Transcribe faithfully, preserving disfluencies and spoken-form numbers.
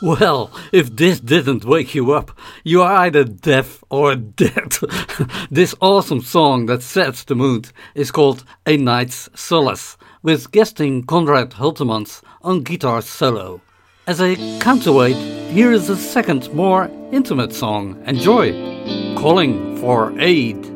Well, if this didn't wake you up, you are either deaf or dead. This awesome song that sets the mood is called A Night's Solace, with guesting Conrad Hultemans on guitar solo. As a counterweight, here is a second, more intimate song. Enjoy! Calling for Aid.